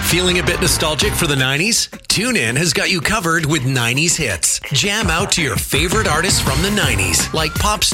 Feeling a bit nostalgic for the 90s? TuneIn has got you covered with 90s hits. Jam out to your favorite artists from the 90s, like pop